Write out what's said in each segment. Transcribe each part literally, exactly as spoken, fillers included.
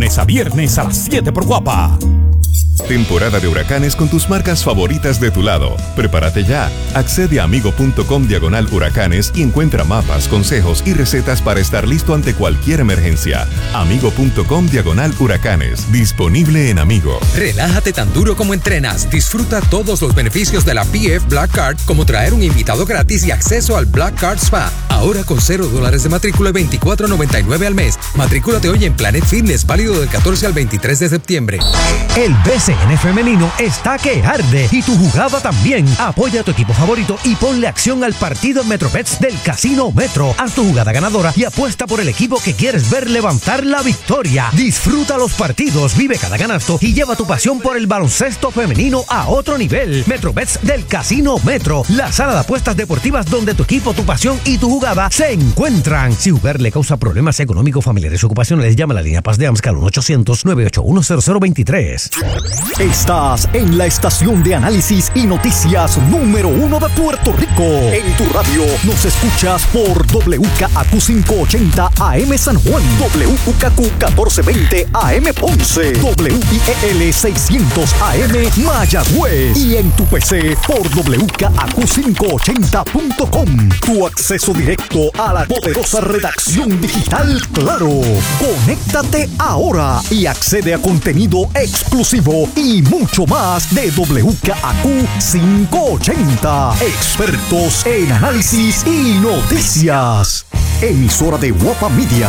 lunes a viernes a las siete por Guapa. Temporada de huracanes con tus marcas favoritas de tu lado. Prepárate ya. Accede a amigo.com diagonal huracanes y encuentra mapas, consejos y recetas para estar listo ante cualquier emergencia. Amigo.com diagonal huracanes. Disponible en Amigo. Relájate tan duro como entrenas. Disfruta todos los beneficios de la P F Black Card, como traer un invitado gratis y acceso al Black Card Spa. Ahora con cero dólares de matrícula y veinticuatro noventa y nueve al mes. Matricúlate hoy en Planet Fitness, válido del catorce al veintitrés de septiembre. El B C N femenino está que arde y tu jugada también. Apoya a tu equipo favorito y ponle acción al partido en MetroBets del Casino Metro. Haz tu jugada ganadora y apuesta por el equipo que quieres ver levantar la victoria. Disfruta los partidos, vive cada canasto y lleva tu pasión por el baloncesto femenino a otro nivel. MetroBets del Casino Metro, la sala de apuestas deportivas donde tu equipo, tu pasión y tu jugada se encuentran. Si jugar le causa problemas económicos, familiares o ocupacionales, llama a la línea Paz de AMSCA al uno ochocientos nueve ocho uno cero cero dos tres. Estás en la estación de análisis y noticias número uno de Puerto Rico. En tu radio nos escuchas por W K A Q quinientos ochenta A M San Juan, W K Q catorce veinte A M Ponce, W I E L seiscientos A M Mayagüez y en tu P C por W K A Q quinientos ochenta punto com. Tu acceso directo a la poderosa redacción digital Claro. Conéctate ahora y accede a contenido exclusivo y mucho más de W K A Q quinientos ochenta. Expertos en análisis y noticias. Emisora de Guapa Media.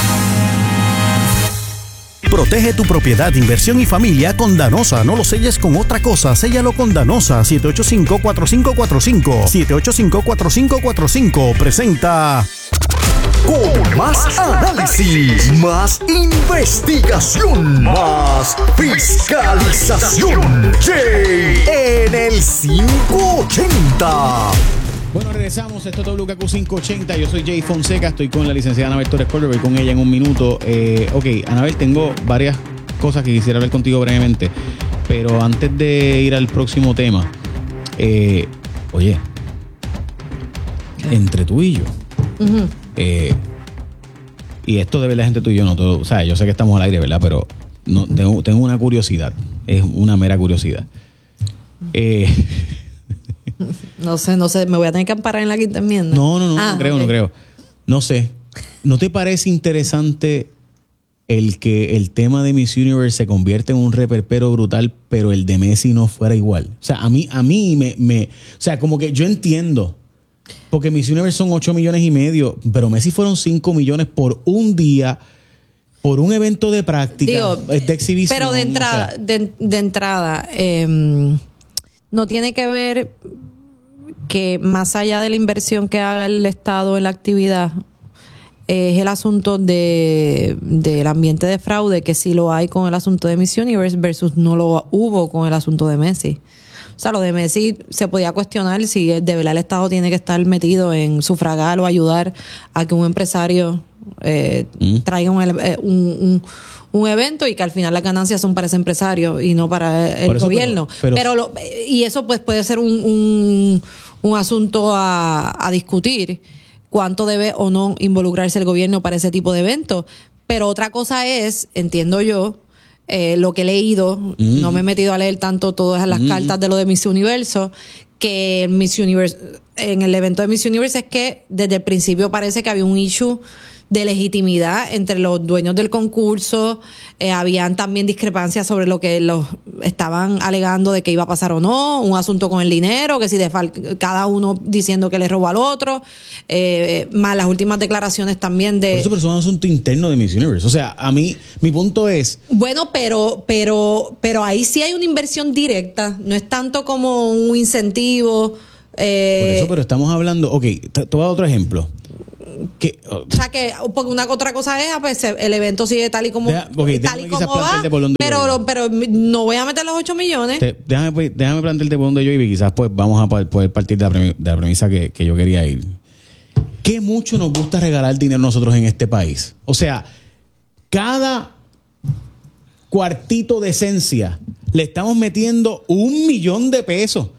Protege tu propiedad, inversión y familia con Danosa. No lo selles con otra cosa. Séllalo con Danosa. siete ocho cinco, cuatro cinco cuatro cinco. siete ocho cinco, cuatro cinco cuatro cinco. Presenta... Con más análisis, más investigación, más fiscalización. Jay en el quinientos ochenta. Bueno, regresamos. Esto es W K Q quinientos ochenta. Yo soy Jay Fonseca. Estoy con la licenciada Anabel Torres Colbert. Voy con ella en un minuto. Eh, ok, Anabel, tengo varias cosas que quisiera hablar contigo brevemente. Pero antes de ir al próximo tema, eh, oye, entre tú y yo, uh-huh. eh, y esto de verdad, gente, tú y yo, no todo, o sea, yo sé que estamos al aire, ¿verdad? Pero no, tengo, tengo una curiosidad. Es una mera curiosidad. Eh, No sé, no sé, me voy a tener que amparar en la quinta enmienda. No, no, no, ah, no creo, okay. no creo. No sé. ¿No te parece interesante el que el tema de Miss Universe se convierte en un reperpero brutal, pero el de Messi no fuera igual? O sea, a mí, a mí me, me... O sea, como que yo entiendo, porque Miss Universe son ocho millones y medio, pero Messi fueron cinco millones por un día, por un evento de práctica, Digo, de exhibición. Pero de entrada, o sea, de, de entrada, eh, no tiene que ver que más allá de la inversión que haga el Estado en la actividad, eh, es el asunto de del ambiente de fraude, que sí lo hay con el asunto de Miss Universe versus no lo hubo con el asunto de Messi. O sea, lo de Messi se podía cuestionar si de verdad el Estado tiene que estar metido en sufragar o ayudar a que un empresario eh, mm. traiga un, un, un un evento y que al final las ganancias son para ese empresario y no para el eso, gobierno. Pero, pero, pero lo, y eso pues puede ser un, un, un asunto a, a discutir, cuánto debe o no involucrarse el gobierno para ese tipo de eventos. Pero otra cosa es, entiendo yo, eh, lo que he leído, mm. no me he metido a leer tanto todas las mm. cartas de lo de Miss Universo, que Miss Universe, en el evento de Miss Universe es que desde el principio parece que había un issue de legitimidad entre los dueños del concurso. Eh, habían también discrepancias sobre lo que los estaban alegando de que iba a pasar o no, un asunto con el dinero, que si de fal- cada uno diciendo que le robó al otro, eh, más las últimas declaraciones también de... Por eso, pero eso es un asunto interno de Miss Universe. O sea, a mí, mi punto es... Bueno, pero, pero, pero ahí sí hay una inversión directa, no es tanto como un incentivo. Eh, Por eso, pero estamos hablando... Ok, te, te voy a dar otro ejemplo. Que, oh. O sea que porque una otra cosa es pues, el evento sigue tal y como Deja, okay, tal y como va, pero, pero no voy a meter los ocho millones. Te, déjame, déjame plantearte por donde yo iba y quizás pues vamos a poder partir de la premisa, de la premisa que, que yo quería ir. ¿Qué mucho nos gusta regalar dinero nosotros en este país? O sea, cada cuartito de esencia le estamos metiendo un millón de pesos.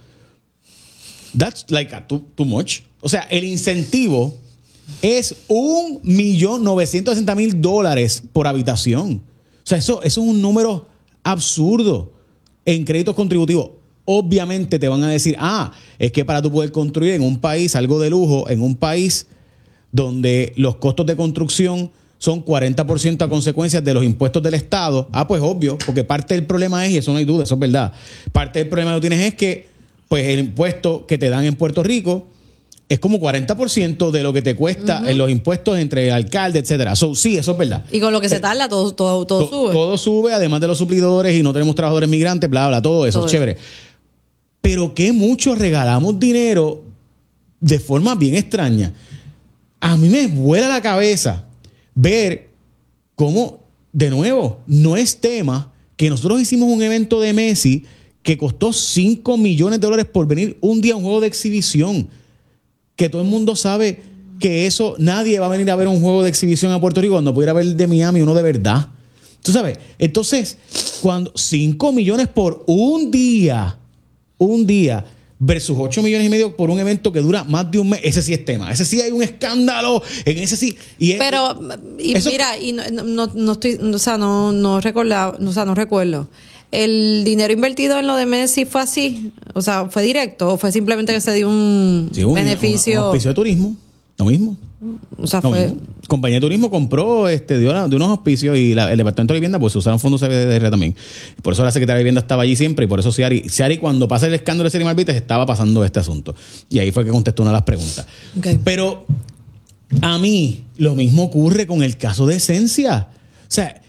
That's like a too, too much. O sea, el incentivo es un millón novecientos sesenta mil dólares por habitación. O sea, eso, eso es un número absurdo en créditos contributivos. Obviamente te van a decir, ah, es que para tú poder construir en un país algo de lujo, en un país donde los costos de construcción son cuarenta por ciento a consecuencia de los impuestos del Estado. Ah, pues obvio, porque parte del problema es, y eso no hay duda, eso es verdad, parte del problema que tú tienes es que pues el impuesto que te dan en Puerto Rico es como cuarenta por ciento de lo que te cuesta uh-huh. en los impuestos entre alcalde, etcétera. So, sí, eso es verdad. Y con lo que se tarda, todo, todo, todo to, sube. Todo sube, además de los suplidores, y no tenemos trabajadores migrantes, bla, bla, todo eso, todo chévere. Eso. Pero que mucho regalamos dinero de forma bien extraña. A mí me vuela la cabeza ver cómo, de nuevo, no es tema que nosotros hicimos un evento de Messi que costó cinco millones de dólares por venir un día a un juego de exhibición. Que todo el mundo sabe que eso, nadie va a venir a ver un juego de exhibición a Puerto Rico cuando pudiera ver el de Miami uno de verdad. Tú sabes, entonces, cuando cinco millones por un día, un día, versus ocho millones y medio por un evento que dura más de un mes, ese sí es tema. Ese sí hay un escándalo, en ese sí. Y es, Pero, y eso, mira, y no, no, no estoy, o sea, no, no recordaba, o sea, no recuerdo. ¿El dinero invertido en lo de Messi fue así? O sea, ¿fue directo o fue simplemente que se dio un sí, beneficio? Un, un auspicio de turismo, lo mismo. O sea, no, fue... Compañía de Turismo compró, este, dio, dio unos auspicios y la, el Departamento de Vivienda, pues se usaron fondos C B D R también. Por eso la Secretaría de Vivienda estaba allí siempre y por eso Ciari, Ciari cuando pasa el escándalo de Serie Malvites estaba pasando este asunto. Y ahí fue que contestó una de las preguntas. Okay. Pero a mí lo mismo ocurre con el caso de Esencia. O sea,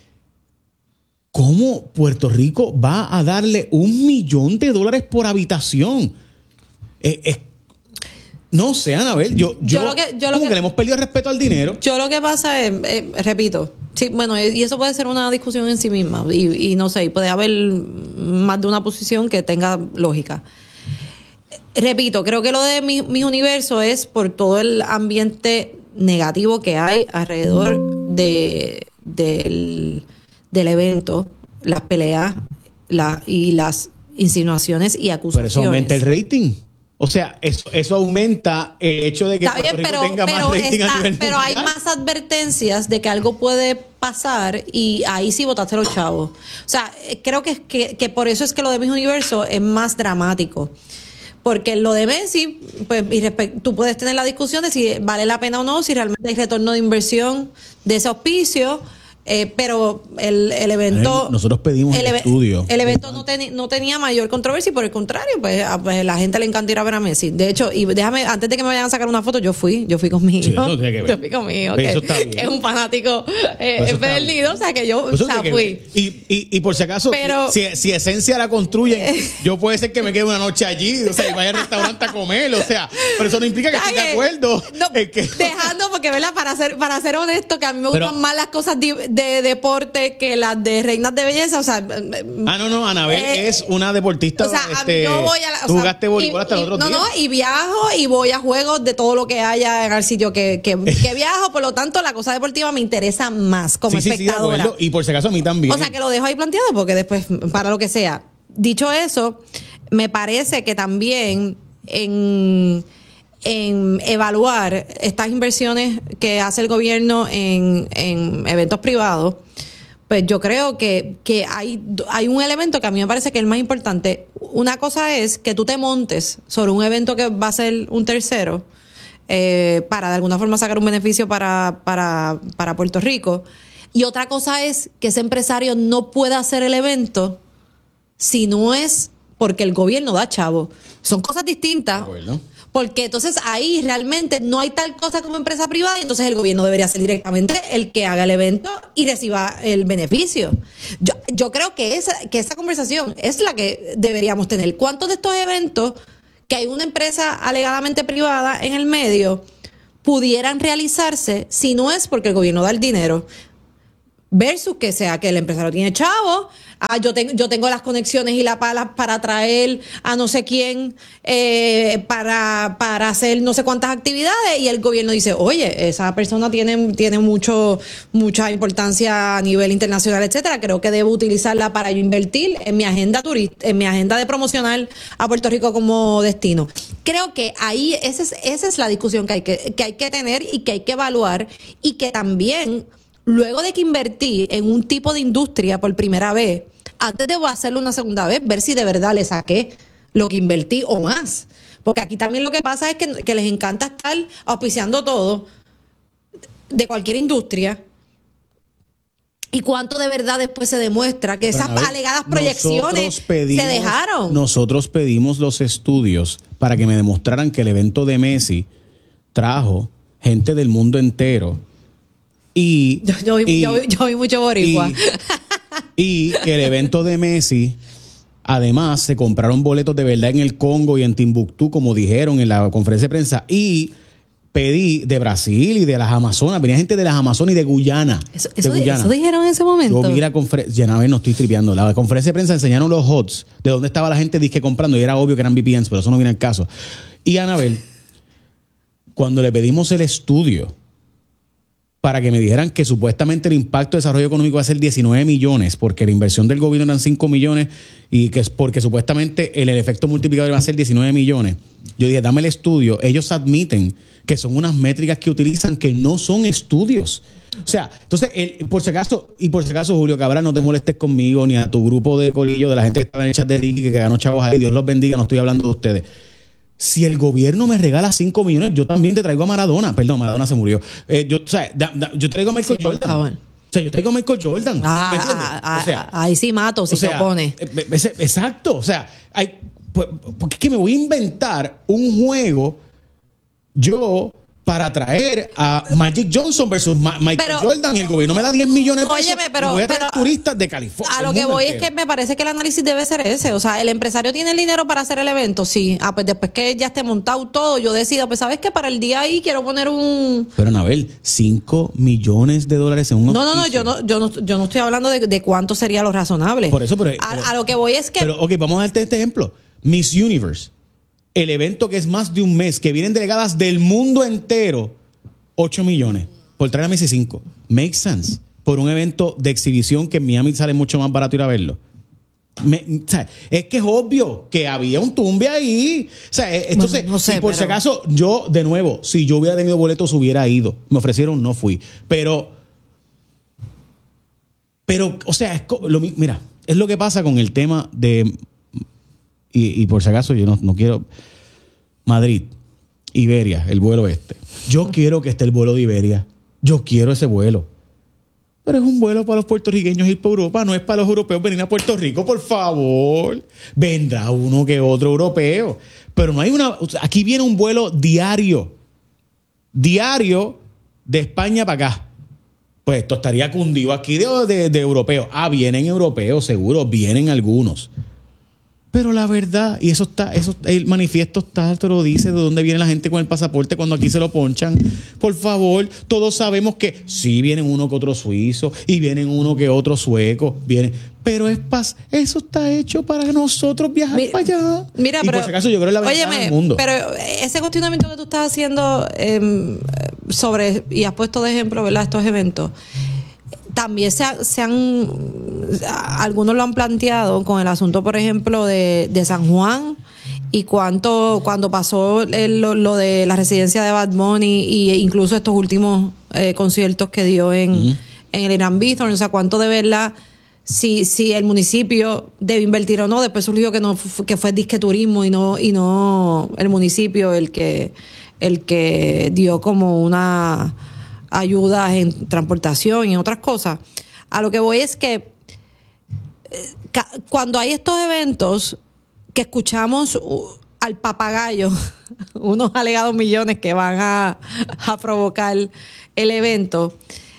¿cómo Puerto Rico va a darle un millón de dólares por habitación? Eh, eh, no sé, Anabel, yo, yo, yo, lo que, yo lo como que, que le hemos perdido el respeto al dinero. Yo lo que pasa es, eh, repito, sí, bueno, y eso puede ser una discusión en sí misma, y, y no sé, puede haber más de una posición que tenga lógica. Repito, creo que lo de mi, mis universos es por todo el ambiente negativo que hay alrededor de, del... del evento, las peleas la, y las insinuaciones y acusaciones. Pero eso aumenta el rating. O sea, eso, eso aumenta el hecho de que Está Puerto bien, Rico pero, tenga pero más rating está, a nivel pero mundial. Hay más advertencias de que algo puede pasar y ahí sí votaste los chavos. O sea, creo que, que, que por eso es que lo de Miss Universo es más dramático. Porque lo de Messi, pues y respect, tú puedes tener la discusión de si vale la pena o no, si realmente hay retorno de inversión de ese auspicio. Eh, pero el, el evento... Ver, nosotros pedimos el, el estudio. El evento no, ten, no tenía mayor controversia y por el contrario, pues a pues, la gente le encanta ir a ver a Messi. De hecho, y déjame, antes de que me vayan a sacar una foto, yo fui, yo fui con mi hijo. Sí, eso tiene que ver. Yo fui con mi hijo, que, que es un fanático eh, perdido, o sea que yo o sea, fui. Y, y, y por si acaso, pero, si, si Esencia la construyen, eh, yo puede ser que me quede una noche allí, o sea, y vaya al restaurante a comer, o sea, pero eso no implica que esté de acuerdo. No, es que, dejando, porque, ¿verdad? Para ser, para ser honesto, que a mí me gustan pero, más las cosas de, de deporte que las de reinas de belleza, o sea... Ah, no, no, Anabel eh, es una deportista, o sea, este, yo voy a la, o tú sea, jugaste voleibol hasta el otro no, día. No, y viajo y voy a juegos de todo lo que haya en el sitio que, que, que viajo, por lo tanto, la cosa deportiva me interesa más como sí, espectadora. Sí, sí, y por si acaso a mí también. O sea, que lo dejo ahí planteado porque después, para lo que sea. Dicho eso, me parece que también en... en evaluar estas inversiones que hace el gobierno en, en eventos privados, pues yo creo que, que hay, hay un elemento que a mí me parece que es el más importante. Una cosa es que tú te montes sobre un evento que va a ser un tercero eh, para de alguna forma sacar un beneficio para, para, para Puerto Rico. Y otra cosa es que ese empresario no pueda hacer el evento si no es porque el gobierno da chavo. Son cosas distintas. Bueno. Porque entonces ahí realmente no hay tal cosa como empresa privada y entonces el gobierno debería ser directamente el que haga el evento y reciba el beneficio. Yo, yo creo que esa, que esa conversación es la que deberíamos tener. ¿Cuántos de estos eventos que hay una empresa alegadamente privada en el medio pudieran realizarse si no es porque el gobierno da el dinero? Versus que sea que el empresario tiene chavo, ah, yo, tengo, yo tengo las conexiones y la pala para traer a no sé quién eh, para, para hacer no sé cuántas actividades y el gobierno dice, oye, esa persona tiene, tiene mucho mucha importancia a nivel internacional, etcétera, creo que debo utilizarla para yo invertir en mi agenda turista, en mi agenda de promocionar a Puerto Rico como destino. Creo que ahí esa es, esa es la discusión que hay que, que hay que tener y que hay que evaluar y que también luego de que invertí en un tipo de industria por primera vez, antes de hacerlo una segunda vez, ver si de verdad le saqué lo que invertí o más. Porque aquí también lo que pasa es que, que les encanta estar auspiciando todo de cualquier industria. ¿Y cuánto de verdad después se demuestra que esas ver, alegadas proyecciones pedimos, se dejaron? Nosotros pedimos los estudios para que me demostraran que el evento de Messi trajo gente del mundo entero. Y yo, yo, y, yo, yo vi mucho boricua. Y, y que el evento de Messi, además, se compraron boletos de verdad en el Congo y en Timbuktu, como dijeron en la conferencia de prensa. Y pedí de Brasil y de las Amazonas. Venía gente de las Amazonas y de Guyana. Eso, eso, de Guyana. ¿Eso dijeron en ese momento? Yo vi la conferencia, ya no estoy tripeando. La conferencia de prensa enseñaron los H O Ts, de dónde estaba la gente disque comprando, y era obvio que eran V P Ns, pero eso no viene al caso. Y Anabel, cuando le pedimos el estudio para que me dijeran que supuestamente el impacto de desarrollo económico va a ser diecinueve millones, porque la inversión del gobierno eran cinco millones, y que es porque supuestamente el, el efecto multiplicador va a ser diecinueve millones. Yo dije, dame el estudio. Ellos admiten que son unas métricas que utilizan que no son estudios. O sea, entonces, el, por si acaso, y por si acaso, Julio Cabral, no te molestes conmigo ni a tu grupo de colillo, de la gente que estaba en el chat de Ricky, que ganó chavos ahí, Dios los bendiga, no estoy hablando de ustedes. Si el gobierno me regala cinco millones, yo también te traigo a Maradona. Perdón, Maradona se murió. Eh, yo, o sea, da, da, yo traigo a Michael sí, Jordan. Bueno. O sea, yo traigo a Michael Jordan. Ah, ah, o sea, ahí sí mato, si o sea, se opone. Exacto. O sea, hay, pues, porque es que me voy a inventar un juego yo para traer a Magic Johnson versus Ma- Michael pero, Jordan, y el gobierno me da diez millones de pesos. Óyeme, pero, y voy a traer pero turistas de California. A lo que voy entero. Es que me parece que el análisis debe ser ese. O sea, el empresario tiene el dinero para hacer el evento, sí. Ah, pues después que ya esté montado todo, yo decido, pues sabes que para el día ahí quiero poner un... Pero Anabel, cinco millones de dólares en un No, no, no, yo no, yo no, yo no estoy hablando de, de cuánto sería lo razonable. Por eso, pero... A, pero a lo que voy es que... Pero, ok, vamos a darte este ejemplo. Miss Universe, el evento que es más de un mes, que vienen delegadas del mundo entero, ocho millones por traer a Messi cinco. Makes sense. Por un evento de exhibición que en Miami sale mucho más barato ir a verlo. Me, o sea, es que es obvio que había un tumbe ahí. O sea, entonces, bueno, no sé, y por pero... si acaso, yo, de nuevo, si yo hubiera tenido boletos, hubiera ido. Me ofrecieron, no fui. Pero, pero, o sea, es, lo, mira, es lo que pasa con el tema de, y, y por si acaso, yo no, no quiero, Madrid, Iberia, el vuelo este. Yo quiero que esté el vuelo de Iberia. Yo quiero ese vuelo. Pero es un vuelo para los puertorriqueños ir para Europa. No es para los europeos venir a Puerto Rico, por favor. Vendrá uno que otro europeo. Pero no hay una... Aquí viene un vuelo diario. Diario de España para acá. Pues esto estaría cundido aquí de, de, de europeos. Ah, vienen europeos, seguro. Vienen algunos. Pero la verdad, y eso está, eso, el manifiesto está, te lo dice, de dónde viene la gente con el pasaporte cuando aquí se lo ponchan. Por favor, todos sabemos que sí vienen uno que otro suizo y vienen uno que otro sueco, vienen, pero es pas, eso está hecho para nosotros viajar mira, para allá. Mira, y pero, por si acaso yo creo que la ventana del mundo. Pero ese cuestionamiento que tú estás haciendo eh, sobre, y has puesto de ejemplo, ¿verdad?, estos eventos, también se, ha, se han, algunos lo han planteado con el asunto, por ejemplo, de, de San Juan, y cuánto, cuando pasó el, lo, lo de la residencia de Bad Bunny, y incluso estos últimos eh, conciertos que dio en, uh-huh. en el Irán Bithorn, o sea, cuánto de verla, si, si el municipio debe invertir o no. Después surgió que no, que fue disque turismo y no, y no el municipio el que, el que dio como una ayudas en transportación y en otras cosas. A lo que voy es que eh, ca- cuando hay estos eventos que escuchamos uh, al papagayo, unos alegados millones que van a, a provocar el evento,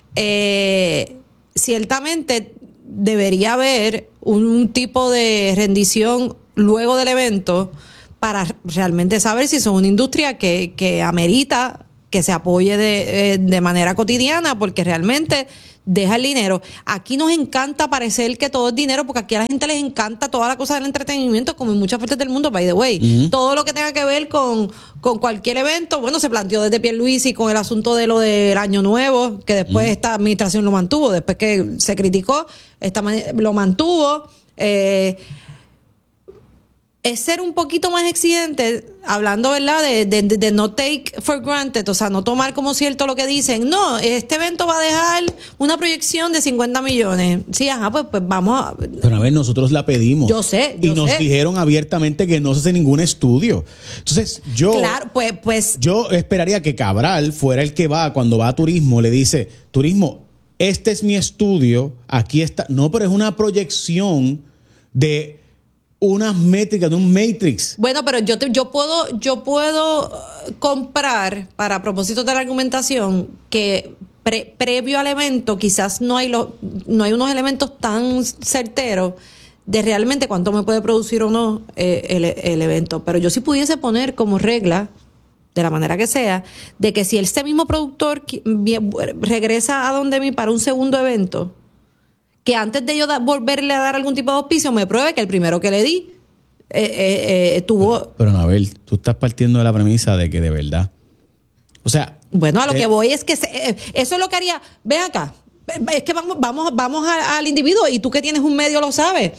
eh, ciertamente debería haber un, un tipo de rendición luego del evento para realmente saber si son una industria que, que amerita que se apoye de, de manera cotidiana, porque realmente deja el dinero. Aquí nos encanta parecer que todo es dinero, porque aquí a la gente les encanta toda la cosa del entretenimiento, como en muchas partes del mundo, by the way. Uh-huh. Todo lo que tenga que ver con, con cualquier evento, bueno, se planteó desde Pierluisi con el asunto de lo del Año Nuevo, que después uh-huh. esta administración lo mantuvo, después que se criticó, esta lo mantuvo. Eh, es ser un poquito más exigente, hablando, ¿verdad? De, de, de no take for granted, o sea, no tomar como cierto lo que dicen. No, este evento va a dejar una proyección de cincuenta millones. Sí, ajá, pues, pues vamos a... Pero a ver, nosotros la pedimos. Yo sé, yo Y nos sé. dijeron abiertamente que no se hace ningún estudio. Entonces, yo... Claro, pues, pues... Yo esperaría que Cabral fuera el que va, cuando va a turismo, le dice, turismo, este es mi estudio, aquí está. No, pero es una proyección de unas métricas, de un matrix. Bueno, pero yo te, yo puedo yo puedo uh, comprar, para propósitos de la argumentación, que pre, previo al evento quizás no hay los no hay unos elementos tan certeros de realmente cuánto me puede producir o no eh, el, el evento. Pero yo sí pudiese poner como regla, de la manera que sea, de que si este mismo productor qui- vie- regresa a donde mí para un segundo evento, que antes de yo da, volverle a dar algún tipo de auspicio, me pruebe que el primero que le di eh, eh, eh, tuvo... Pero Anabel, tú estás partiendo de la premisa de que de verdad. O sea... Bueno, a lo eh, que voy es que se- eh, eso es lo que haría... Ve acá, es que vamos, vamos, vamos a- al individuo, y tú que tienes un medio lo sabes.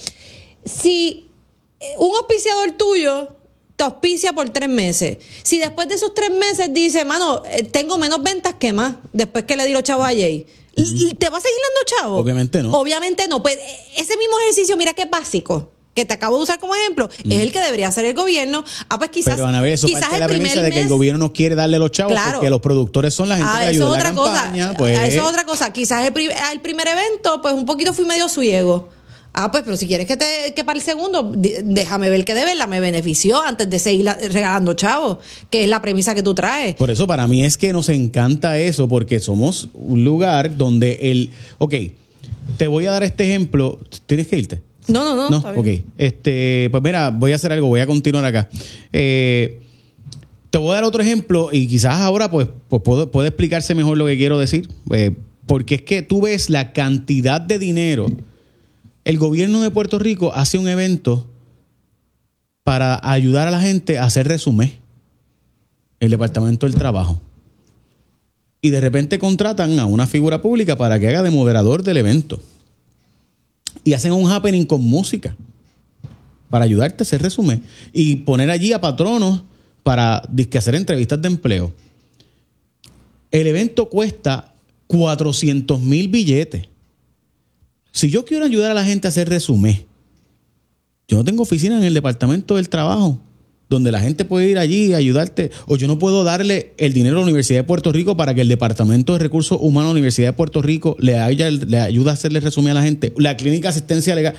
Si eh, un auspiciador tuyo te auspicia por tres meses, si después de esos tres meses dice, mano, eh, tengo menos ventas que más, después que le di los chavos a Jay, ¿y, y te va a seguir dando chavos? Obviamente no. Obviamente no. Pues ese mismo ejercicio, mira qué básico, que te acabo de usar como ejemplo, es el que debería hacer el gobierno. Ah, pues quizás, Pero Anabel, eso quizás parte de el la primer premisa de que el mes- gobierno no quiere darle los chavos Claro. porque los productores son la gente Ah, que eso es ayuda a otra la cosa. campaña. Pues, Ah, eso es otra cosa. Quizás el, pri- al primer evento, pues un poquito fui medio ciego. Ah, pues, pero si quieres que te que para el segundo, di- déjame ver que de verdad me benefició antes de seguir la- regalando chavos, que es la premisa que tú traes. Por eso para mí es que nos encanta eso, porque somos un lugar donde el... Ok, te voy a dar este ejemplo. ¿Tienes que irte? No, no, no. No, está bien. ok. Este, pues mira, voy a hacer algo, voy a continuar acá. Eh, te voy a dar otro ejemplo y quizás ahora pues, pues puedo, puede explicarse mejor lo que quiero decir. Eh, porque es que tú ves la cantidad de dinero. El gobierno de Puerto Rico hace un evento para ayudar a la gente a hacer resumen. El Departamento del Trabajo. Y de repente contratan a una figura pública para que haga de moderador del evento. Y hacen un happening con música para ayudarte a hacer resumen. Y poner allí a patronos para dizque, hacer entrevistas de empleo. El evento cuesta cuatrocientos mil billetes. Si yo quiero ayudar a la gente a hacer resumen, yo no tengo oficina en el Departamento del Trabajo donde la gente puede ir allí y ayudarte, o yo no puedo darle el dinero a la Universidad de Puerto Rico para que el Departamento de Recursos Humanos de la Universidad de Puerto Rico le, haya, le ayude a hacerle resumen a la gente. La clínica de asistencia legal.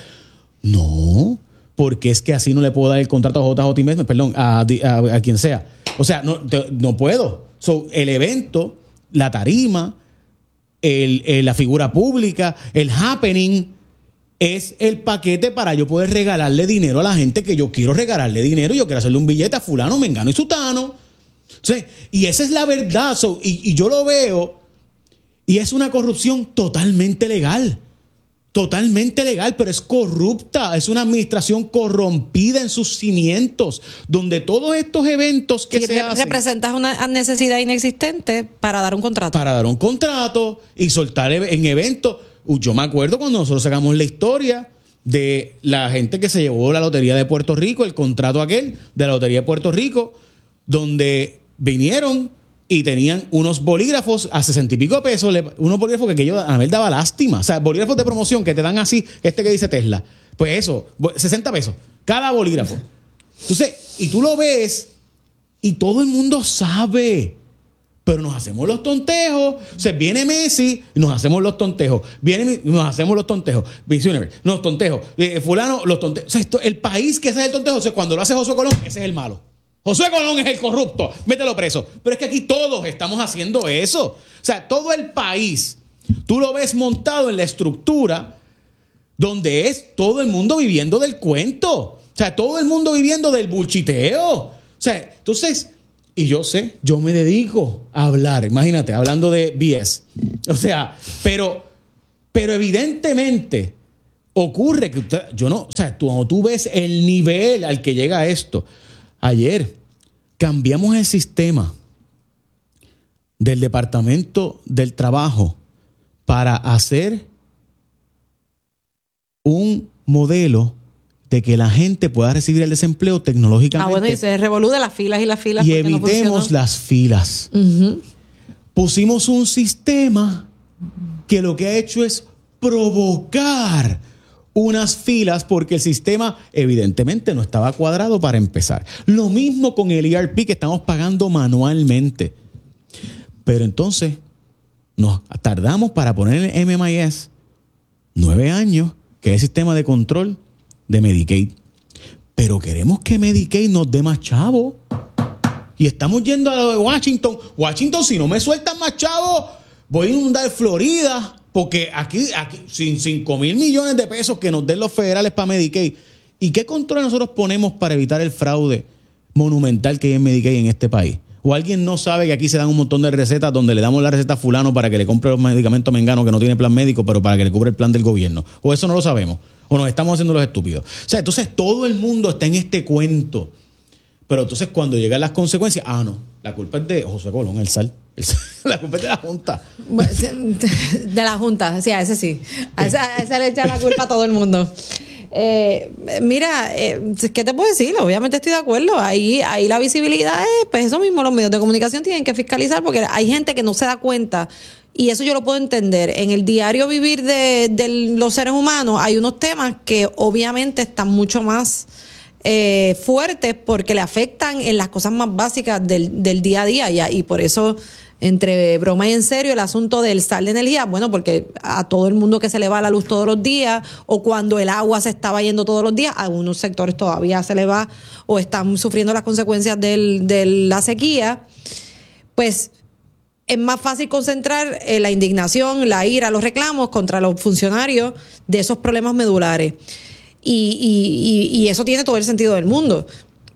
No, porque es que así no le puedo dar el contrato a J J Jiménez, perdón, a, a, a quien sea. O sea, no, te, no puedo. So, el evento, la tarima, el, el, la figura pública, el happening, es el paquete para yo poder regalarle dinero a la gente que yo quiero regalarle dinero y yo quiero hacerle un billete a fulano, mengano y sutano. O sea, y esa es la verdad. So, y, y yo lo veo y es una corrupción totalmente legal. Totalmente legal, pero es corrupta. Es una administración corrompida en sus cimientos, donde todos estos eventos que Y se re- hacen representas una necesidad inexistente para dar un contrato. para dar un contrato y soltar en eventos. Yo me acuerdo cuando nosotros sacamos la historia de la gente que se llevó la Lotería de Puerto Rico, el contrato aquel de la Lotería de Puerto Rico, donde vinieron y tenían unos bolígrafos a sesenta y pico de pesos, le- unos bolígrafos que aquello a Anabel daba lástima. O sea, bolígrafos de promoción que te dan así, este que dice Tesla. Pues eso, bo- sesenta pesos, cada bolígrafo. Entonces, y tú lo ves y todo el mundo sabe. Pero nos hacemos los tontejos. O sea, viene Messi y nos hacemos los tontejos. Viene y nos hacemos los tontejos. Miss Universe, los tontejos. Eh, fulano, los tontejos. O sea, esto, el país que hace el tontejo, o sea, cuando lo hace Josué Colón, ese es el malo. Josué Colón es el corrupto. Mételo preso. Pero es que aquí todos estamos haciendo eso. O sea, todo el país, tú lo ves montado en la estructura donde es todo el mundo viviendo del cuento. O sea, todo el mundo viviendo del bullchiteo. O sea, entonces... Y yo sé, yo me dedico a hablar, imagínate, hablando de B S. O sea, pero, pero evidentemente ocurre que usted, yo no, o sea, tú, cuando tú ves el nivel al que llega esto. Ayer cambiamos el sistema del Departamento del Trabajo para hacer un modelo de que la gente pueda recibir el desempleo tecnológicamente. Ah, bueno, y se revolude las filas y las filas. Y no evitemos las filas. Uh-huh. Pusimos un sistema que lo que ha hecho es provocar unas filas porque el sistema evidentemente no estaba cuadrado para empezar. Lo mismo con el E R P que estamos pagando manualmente. Pero entonces nos tardamos para poner el M M I S nueve años, que es el sistema de control de Medicaid. Pero queremos que Medicaid nos dé más chavo. Y estamos yendo a lo de Washington. Washington, si no me sueltan más chavo, voy a inundar Florida. Porque aquí, aquí sin cinco mil millones de pesos que nos den los federales para Medicaid. ¿Y qué control nosotros ponemos para evitar el fraude monumental que hay en Medicaid en este país? ¿O alguien no sabe que aquí se dan un montón de recetas donde le damos la receta a fulano para que le compre los medicamentos mengano que no tiene plan médico, pero para que le cubre el plan del gobierno? ¿O eso no lo sabemos? ¿O nos estamos haciendo los estúpidos? O sea, entonces todo el mundo está en este cuento. Pero entonces cuando llegan las consecuencias, ah, no, la culpa es de José Colón, el sal. El sal la culpa es de la Junta. De la Junta, sí, a ese sí. A ese, a ese le echa la culpa a todo el mundo. Eh, mira, eh, ¿qué te puedo decir? Obviamente estoy de acuerdo. Ahí, ahí la visibilidad es, pues eso mismo, los medios de comunicación tienen que fiscalizar porque hay gente que no se da cuenta. Y eso yo lo puedo entender. En el diario vivir de, de los seres humanos hay unos temas que obviamente están mucho más eh, fuertes porque le afectan en las cosas más básicas del, del día a día. Y, y por eso, entre broma y en serio, el asunto del sal de energía, bueno, porque a todo el mundo que se le va la luz todos los días o cuando el agua se estaba yendo todos los días, a algunos sectores todavía se le va o están sufriendo las consecuencias del, de la sequía, pues es más fácil concentrar eh, la indignación, la ira, los reclamos contra los funcionarios de esos problemas medulares. Y, y, y, y eso tiene todo el sentido del mundo.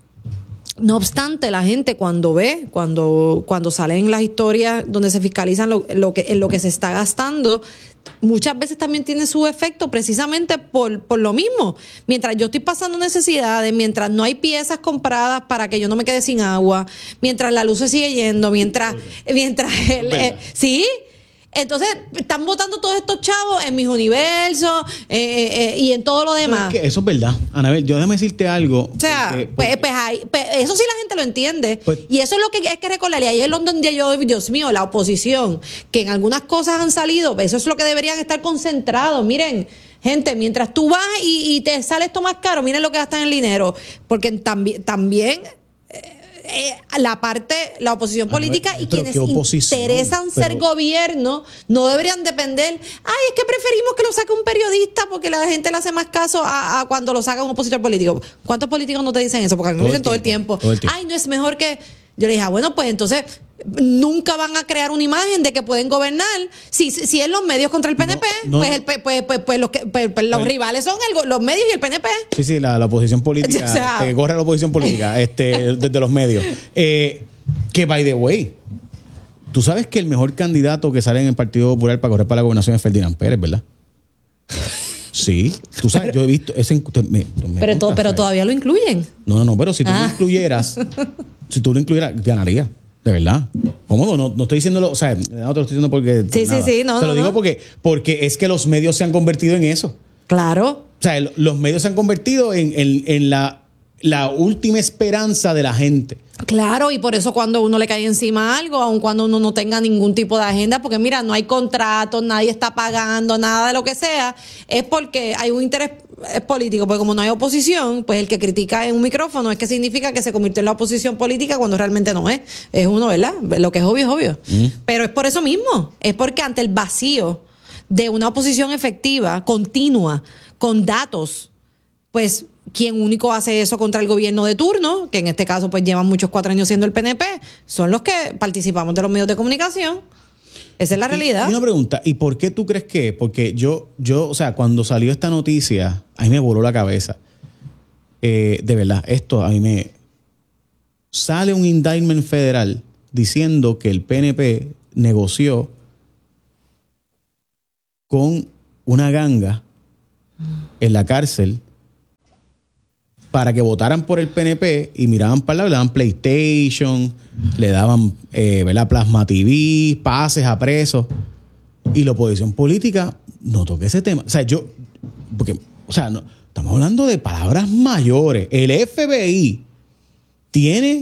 No obstante, la gente cuando ve, cuando, cuando salen las historias donde se fiscalizan lo, lo que, en lo que se está gastando, muchas veces también tiene su efecto precisamente por, por lo mismo. Mientras yo estoy pasando necesidades, mientras no hay piezas compradas para que yo no me quede sin agua, mientras la luz se sigue yendo, mientras, mientras el, eh, sí. Entonces, están botando todos estos chavos en mis universos eh, eh, y en todo lo demás. Es que eso es verdad. Anabel, yo déjame decirte algo. O sea, porque, pues, pues, hay, pues eso sí la gente lo entiende. Pues, y eso es lo que hay que recordar. Y ahí es donde yo, Dios mío, la oposición, que en algunas cosas han salido, eso es lo que deberían estar concentrados. Miren, gente, mientras tú vas y, y te sale esto más caro, miren lo que gastan el dinero. Porque también... también eh, Eh, la parte, la oposición política ah, y quienes interesan pero... ser gobierno no deberían depender. Ay, es que preferimos que lo saque un periodista porque la gente le hace más caso a, a cuando lo saca un opositor político. ¿Cuántos políticos no te dicen eso? Porque a mí me dicen todo el tiempo. Todo el tiempo. Ay, no es mejor que... Yo le dije, ah, bueno, pues entonces nunca van a crear una imagen de que pueden gobernar. Si, si es los medios contra el P N P, no, no. pues, el, pues, pues, pues los, que, pues, pues los rivales son el, los medios y el P N P. Sí, sí, la, la oposición política. O sea, que corre la oposición política este, desde los medios. Eh, que, by the way, tú sabes que el mejor candidato que sale en el Partido Popular para correr para la gobernación es Ferdinand Pérez, ¿verdad? Sí, tú sabes, yo he visto ese... Me, me pero, to, pero todavía lo incluyen. No, no, no, pero si tú ah. lo incluyeras, si tú lo incluyeras, ganaría, de verdad. Cómodo, no, no estoy diciéndolo, o sea, no te lo estoy diciendo porque... Sí, nada. sí, sí, no, Te lo no, digo no. porque, porque es que los medios se han convertido en eso. Claro. O sea, el, los medios se han convertido en, en, en la, la última esperanza de la gente. Claro, y por eso cuando uno le cae encima algo, aun cuando uno no tenga ningún tipo de agenda, porque mira, no hay contratos, nadie está pagando, nada de lo que sea, es porque hay un interés político, porque como no hay oposición, pues el que critica en un micrófono es que significa que se convirtió en la oposición política cuando realmente no es. Es uno, ¿verdad? Lo que es obvio es obvio. Mm. Pero es por eso mismo, es porque ante el vacío de una oposición efectiva, continua, con datos, pues... quien único hace eso contra el gobierno de turno, que en este caso pues llevan muchos cuatro años siendo el P N P, son los que participamos de los medios de comunicación. Esa es la realidad. Y una pregunta, ¿y por qué tú crees que? Porque yo, yo, o sea, cuando salió esta noticia, a mí me voló la cabeza. Eh, de verdad, esto a mí me... Sale un indictment federal diciendo que el P N P negoció con una ganga en la cárcel para que votaran por el P N P y miraban para el lado, le daban PlayStation, le daban eh, ¿verdad? Plasma T V, pases a presos. Y la oposición política no toque ese tema. O sea, yo, porque, o sea, no, Estamos hablando de palabras mayores. El F B I tiene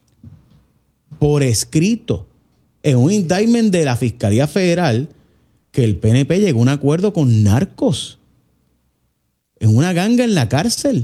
por escrito en un indictment de la Fiscalía Federal que el P N P llegó a un acuerdo con narcos en una ganga en la cárcel.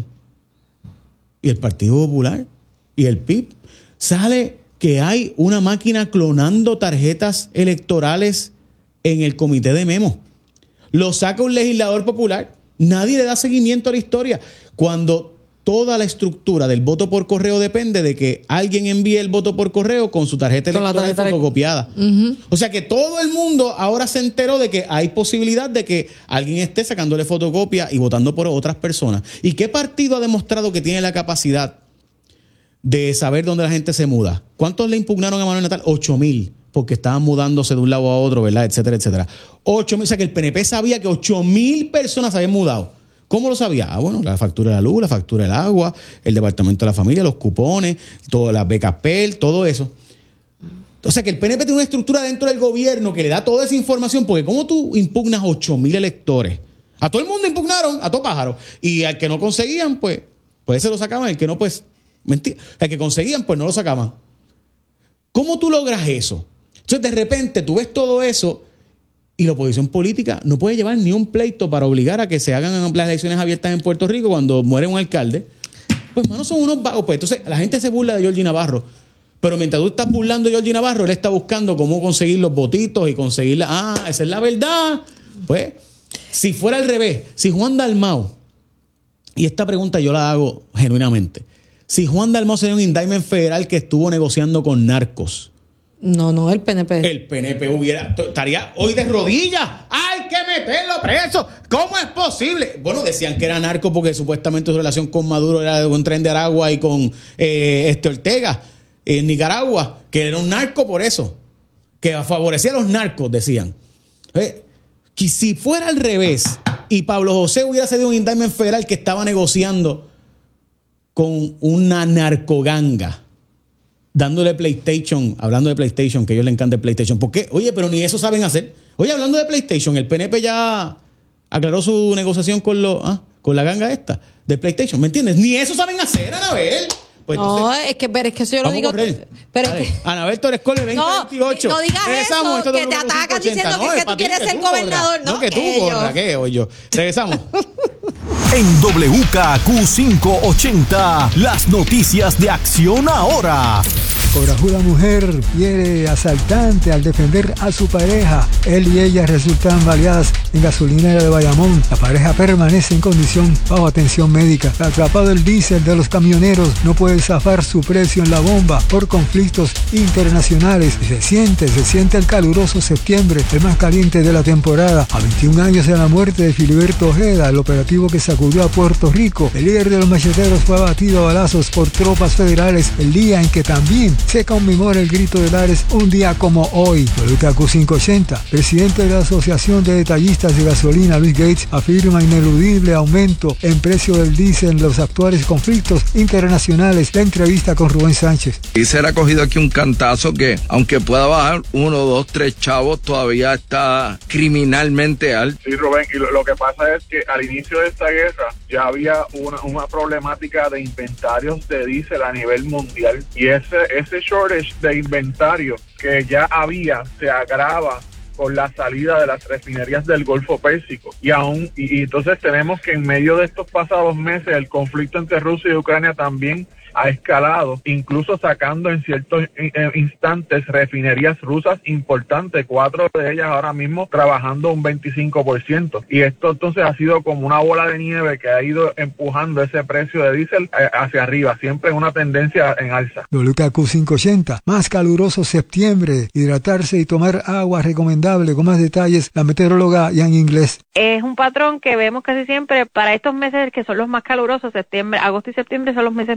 Y el Partido Popular y el P I B. Sale que hay una máquina clonando tarjetas electorales en el comité de memo. Lo saca un legislador popular. Nadie le da seguimiento a la historia. Cuando toda la estructura del voto por correo depende de que alguien envíe el voto por correo con su tarjeta Con la electoral tarjeta fotocopiada. Uh-huh. O sea que todo el mundo ahora se enteró de que hay posibilidad de que alguien esté sacándole fotocopia y votando por otras personas. ¿Y qué partido ha demostrado que tiene la capacidad de saber dónde la gente se muda? ¿Cuántos le impugnaron a Manuel Natal? Ocho mil, porque estaban mudándose de un lado a otro, ¿verdad? Etcétera, etcétera. Ocho mil, o sea que el P N P sabía que ocho mil personas se habían mudado. ¿Cómo lo sabía? Ah, bueno, la factura de la luz, la factura del agua, el departamento de la familia, los cupones, todas las becas P E L, todo eso. O sea que el P N P tiene una estructura dentro del gobierno que le da toda esa información, porque ¿cómo tú impugnas ocho mil electores? A todo el mundo impugnaron, a todo pájaro. Y al que no conseguían, pues, pues se lo sacaban, el que no, pues, mentira. El que conseguían, pues no lo sacaban. ¿Cómo tú logras eso? Entonces, de repente, tú ves todo eso y la oposición política no puede llevar ni un pleito para obligar a que se hagan las elecciones abiertas en Puerto Rico cuando muere un alcalde. Pues, mano, son unos vagos. Pues, entonces, la gente se burla de Georgie Navarro. Pero mientras tú estás burlando de Georgie Navarro, él está buscando cómo conseguir los votitos y conseguir la... Ah, esa es la verdad. Pues, si fuera al revés, si Juan Dalmau, y esta pregunta yo la hago genuinamente, si Juan Dalmau sería un indictment federal que estuvo negociando con narcos... No, no, el P N P. El P N P hubiera, estaría hoy de rodillas. ¡Hay que meterlo preso! ¿Cómo es posible? Bueno, decían que era narco porque supuestamente su relación con Maduro era de un tren de Aragua y con eh, este Ortega en Nicaragua, que era un narco por eso, que favorecía a los narcos, decían. Eh, que si fuera al revés y Pablo José hubiera sido un indictment federal que estaba negociando con una narcoganga, dándole PlayStation, hablando de PlayStation, que a ellos les encanta el PlayStation. ¿Por qué? Oye, pero ni eso saben hacer. Oye, hablando de PlayStation, el P N P ya aclaró su negociación con, lo, ah, con la ganga esta de PlayStation. ¿Me entiendes? Ni eso saben hacer, Anabel. Pues no, entonces, es que, pero es que eso yo lo digo. Pero es que, Anabel Torres Cole, veinte veintiocho. No, no digas Regresamos, eso, que te atacan diciendo no, que, que tú quieres ser gobernador. No, no, que tú corras, que hoy yo. Regresamos. En W K Q quinientos ochenta, las noticias de Acción Ahora. Corajuda mujer hiere asaltante al defender a su pareja. Él y ella resultan baleadas en gasolinera de Bayamón. La pareja permanece en condición bajo atención médica. Atrapado el diésel de los camioneros, no puede zafar su precio en la bomba por conflictos internacionales. Y se siente, se siente el caluroso septiembre, el más caliente de la temporada. A veintiún años de la muerte de Filiberto Ojeda, el operativo que sacudió a Puerto Rico, el líder de los macheteros fue abatido a balazos por tropas federales el día en que también se conmemora el grito de Lares un día como hoy. W K Q quinientos ochenta, presidente de la Asociación de Detallistas de Gasolina, Luis Gates, afirma ineludible aumento en precio del diésel en los actuales conflictos internacionales. La entrevista con Rubén Sánchez. Y será cogido aquí un cantazo que, aunque pueda bajar uno, dos, tres chavos, todavía está criminalmente alto. Sí, Rubén, y lo, lo que pasa es que al inicio de esta guerra ya había una, una problemática de inventarios de diésel a nivel mundial, y ese, ese shortage de inventario que ya había se agrava con la salida de las refinerías del Golfo Pérsico. Y aún y, y entonces tenemos que en medio de estos pasados meses el conflicto entre Rusia y Ucrania también ha escalado, incluso sacando en ciertos instantes refinerías rusas importantes, cuatro de ellas ahora mismo trabajando un veinticinco por ciento. Y esto entonces ha sido como una bola de nieve que ha ido empujando ese precio de diésel hacia arriba, siempre en una tendencia en alza. W K Q quinientos ochenta, más caluroso septiembre, hidratarse y tomar agua recomendable. Con más detalles, la meteoróloga Jan Inglés. Es un patrón que vemos casi siempre para estos meses que son los más calurosos, septiembre, agosto y septiembre son los meses más calurosos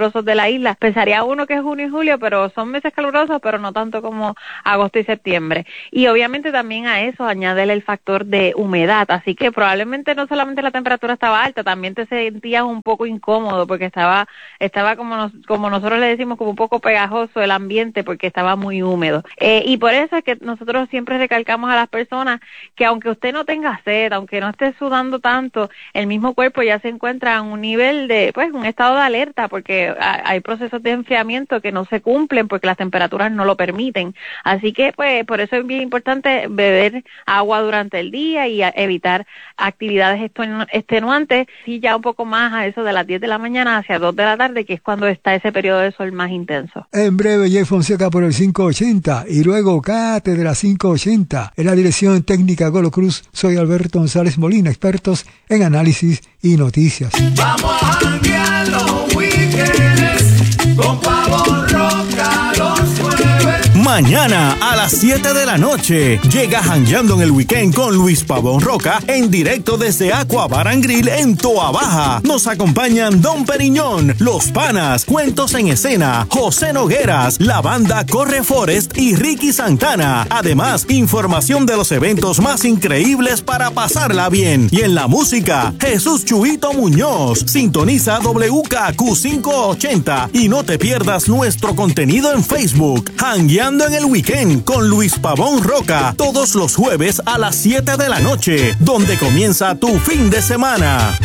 calurosos de la isla. Pensaría uno que es junio y julio, pero son meses calurosos, pero no tanto como agosto y septiembre. Y obviamente también a eso añádele el factor de humedad, así que probablemente no solamente la temperatura estaba alta, también te sentías un poco incómodo porque estaba estaba como nos, como nosotros le decimos, como un poco pegajoso el ambiente porque estaba muy húmedo. Eh, y por eso es que nosotros siempre recalcamos a las personas que aunque usted no tenga sed, aunque no esté sudando tanto, el mismo cuerpo ya se encuentra en un nivel de, pues, un estado de alerta porque hay procesos de enfriamiento que no se cumplen porque las temperaturas no lo permiten. Así que, pues, por eso es bien importante beber agua durante el día y evitar actividades extenuantes, y ya un poco más a eso de las diez de la mañana hacia dos de la tarde, que es cuando está ese periodo de sol más intenso. En breve, Jay Fonseca por el quinientos ochenta y luego Cátedra quinientos ochenta. En la dirección técnica Golo Cruz, soy Alberto González Molina, expertos en análisis y noticias. Vamos a janguear los weekends con Pavón Roca los jueves. Mañana a las siete de la noche llega Jangueando en el Weekend con Luis Pavón Roca en directo desde Aqua Bar and Grill en Toa Baja. Nos acompañan Don Periñón, Los Panas, Cuentos en Escena, José Nogueras, la banda Corre Forest y Ricky Santana. Además, información de los eventos más increíbles para pasarla bien. Y en la música, Jesús Chuito Muñoz. Sintoniza W K Q quinientos ochenta y no te pierdas nuestro contenido en Facebook. Jangueando en el Weekend con Luis Pavón Roca, todos los jueves a las siete de la noche, donde comienza tu fin de semana.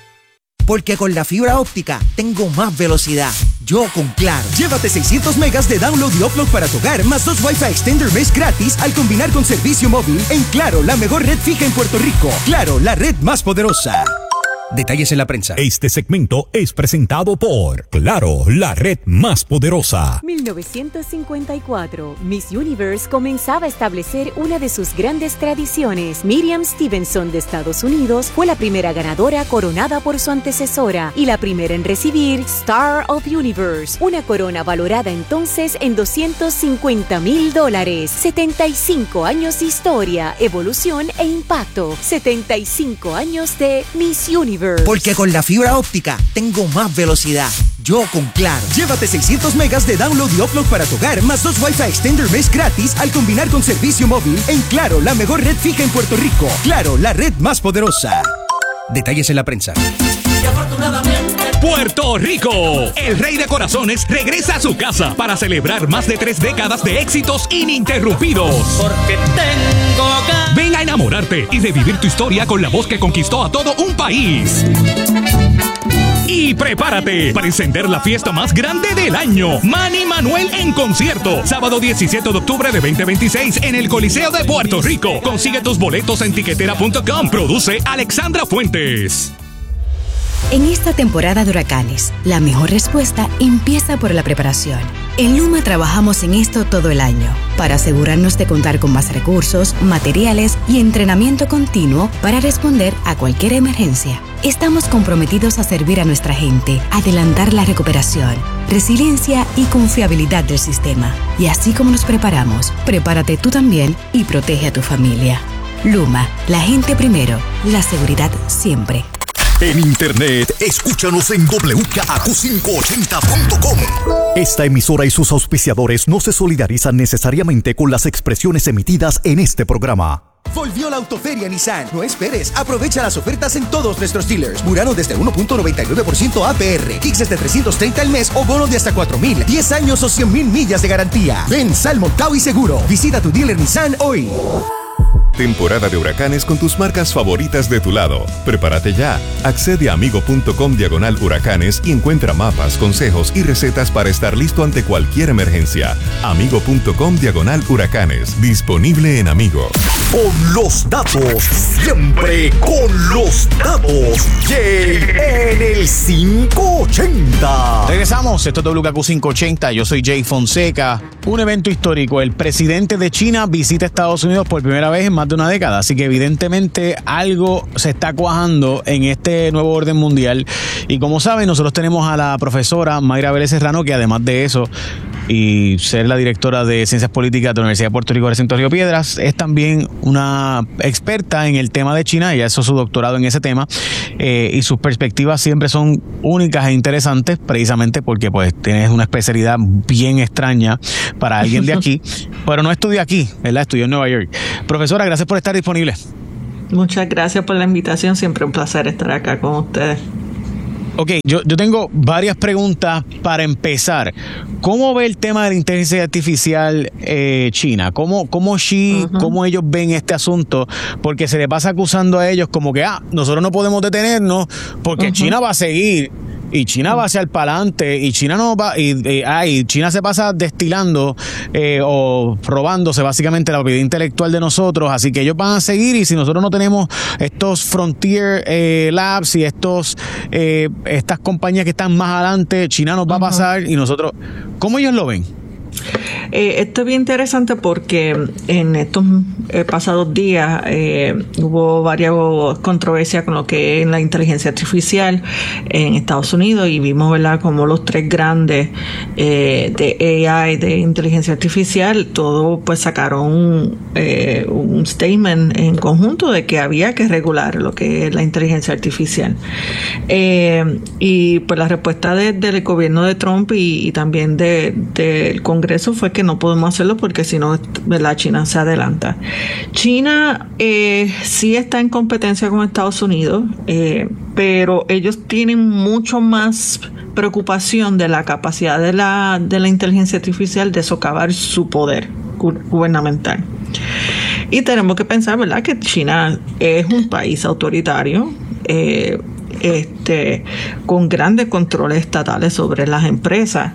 Porque con la fibra óptica tengo más velocidad. Yo con Claro. Llévate seiscientos megas de download y upload para tu hogar, más dos Wi-Fi Extender Mesh gratis al combinar con servicio móvil en Claro, la mejor red fija en Puerto Rico. Claro, la red más poderosa. Detalles en la prensa. Este segmento es presentado por Claro, la red más poderosa. mil novecientos cincuenta y cuatro, Miss Universe comenzaba a establecer una de sus grandes tradiciones. Miriam Stevenson de Estados Unidos fue la primera ganadora coronada por su antecesora y la primera en recibir Star of Universe, una corona valorada entonces en doscientos cincuenta mil dólares. setenta y cinco años de historia, evolución e impacto. setenta y cinco años de Miss Universe. Porque con la fibra óptica tengo más velocidad. Yo con Claro. Llévate seiscientos megas de download y upload para tu hogar, más dos Wi-Fi Extender Mesh gratis al combinar con servicio móvil en Claro, la mejor red fija en Puerto Rico. Claro, la red más poderosa. Detalles en la prensa. Y afortunadamente Puerto Rico, el Rey de Corazones regresa a su casa para celebrar más de tres décadas de éxitos ininterrumpidos. Porque tengo ganas. Ven a enamorarte y revivir tu historia con la voz que conquistó a todo un país. Y prepárate para encender la fiesta más grande del año. Manny Manuel en concierto. Sábado diecisiete de octubre de veinte veintiséis en el Coliseo de Puerto Rico. Consigue tus boletos en tiquetera punto com. Produce Alexandra Fuentes. En esta temporada de huracanes, la mejor respuesta empieza por la preparación. En Luma trabajamos en esto todo el año, para asegurarnos de contar con más recursos, materiales y entrenamiento continuo para responder a cualquier emergencia. Estamos comprometidos a servir a nuestra gente, adelantar la recuperación, resiliencia y confiabilidad del sistema. Y así como nos preparamos, prepárate tú también y protege a tu familia. Luma, la gente primero, la seguridad siempre. En internet, escúchanos en W K A Q quinientos ochenta punto com. Esta emisora y sus auspiciadores no se solidarizan necesariamente con las expresiones emitidas en este programa. Volvió la Autoferia Nissan. No esperes. Aprovecha las ofertas en todos nuestros dealers. Murano desde uno punto noventa y nueve por ciento A P R. Kicks desde trescientos treinta al mes o bono de hasta cuatro mil. diez años o cien mil millas de garantía. Ven, sal montado y seguro. Visita tu dealer Nissan hoy. Temporada de huracanes con tus marcas favoritas de tu lado. Prepárate ya. Accede a amigo.com diagonal huracanes y encuentra mapas, consejos y recetas para estar listo ante cualquier emergencia. Amigo.com diagonal huracanes. Disponible en Amigo. Con los datos, siempre con los datos. Jay en el quinientos ochenta. Regresamos, esto es W K Q quinientos ochenta, yo soy Jay Fonseca. Un evento histórico, el presidente de China visita Estados Unidos por primera vez en más de una década, así que evidentemente algo se está cuajando en este nuevo orden mundial. Y como saben, nosotros tenemos a la profesora Mayra Vélez Serrano, que además de eso y ser la directora de Ciencias Políticas de la Universidad de Puerto Rico, recinto Río Piedras. Es también una experta en el tema de China, ella hizo su doctorado en ese tema, eh, y sus perspectivas siempre son únicas e interesantes, precisamente porque pues tienes una especialidad bien extraña para alguien de aquí, pero no estudió aquí, ¿verdad? Estudió en Nueva York. Profesora, gracias por estar disponible. Muchas gracias por la invitación, siempre un placer estar acá con ustedes. Ok, yo, yo tengo varias preguntas para empezar. ¿Cómo ve el tema de la inteligencia artificial eh, China? ¿Cómo, cómo Xi, uh-huh. cómo ellos ven este asunto? Porque se le pasa acusando a ellos como que, ah, nosotros no podemos detenernos porque uh-huh. China va a seguir. Y China va hacia el palante y China no va y, y, ah, y China se pasa destilando eh, o robándose básicamente la propiedad intelectual de nosotros, así que ellos van a seguir, y si nosotros no tenemos estos Frontier eh, Labs y estos eh, estas compañías que están más adelante, China nos va uh-huh. a pasar y nosotros, ¿cómo ellos lo ven? Eh, esto es bien interesante porque en estos eh, pasados días eh, hubo varias controversias con lo que es la inteligencia artificial en Estados Unidos, y vimos, ¿verdad?, como los tres grandes eh, de A I, de inteligencia artificial, todos pues sacaron un, eh, un statement en conjunto de que había que regular lo que es la inteligencia artificial. Eh, y pues la respuesta de, del gobierno de Trump y, y también de, del Congreso eso fue que no podemos hacerlo porque si no, la China se adelanta. China eh, sí está en competencia con Estados Unidos, eh, pero ellos tienen mucho más preocupación de la capacidad de la, de la inteligencia artificial de socavar su poder gu- gubernamental. Y tenemos que pensar, ¿verdad?, que China es un país autoritario, eh, este, con grandes controles estatales sobre las empresas,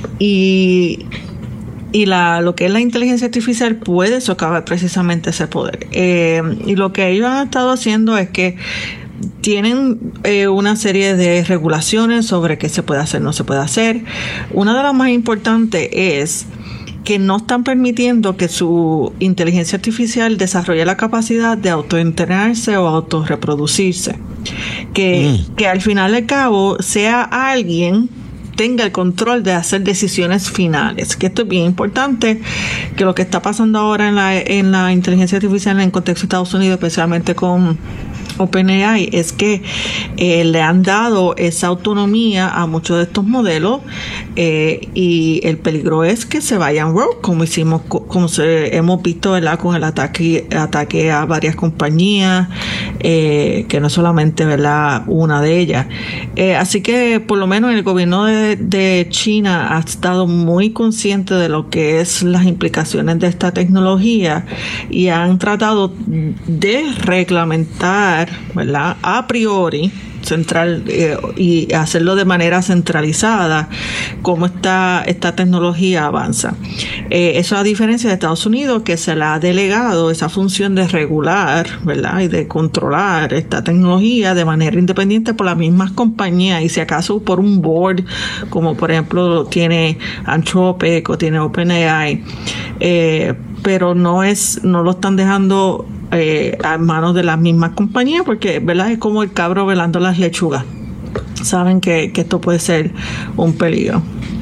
y Y la, lo que es la inteligencia artificial puede socavar precisamente ese poder. Eh, y lo que ellos han estado haciendo es que tienen eh, una serie de regulaciones sobre qué se puede hacer, no se puede hacer. Una de las más importantes es que no están permitiendo que su inteligencia artificial desarrolle la capacidad de autoentrenarse o autorreproducirse. Que, mm. que al final del cabo sea alguien tenga el control de hacer decisiones finales, que esto es bien importante, que lo que está pasando ahora en la, en la inteligencia artificial en el contexto de Estados Unidos, especialmente con OpenAI, es que eh, le han dado esa autonomía a muchos de estos modelos, eh, y el peligro es que se vayan rogue, como hicimos, como se, hemos visto, ¿verdad?, con el ataque, ataque a varias compañías, eh, que no solamente, ¿verdad?, una de ellas. Eh, así que por lo menos el gobierno de, de China ha estado muy consciente de lo que es las implicaciones de esta tecnología y han tratado de reglamentar, ¿verdad?, a priori central eh, y hacerlo de manera centralizada cómo esta, esta tecnología avanza. Eh, eso a diferencia de Estados Unidos, que se le ha delegado esa función de regular, ¿verdad?, y de controlar esta tecnología de manera independiente por las mismas compañías, y si acaso por un board como por ejemplo tiene Anthropic o tiene OpenAI, eh, pero no es, no lo están dejando Eh, a manos de las mismas compañías, porque, ¿verdad?, es como el cabro velando las lechugas. Saben que, que esto puede ser un peligro.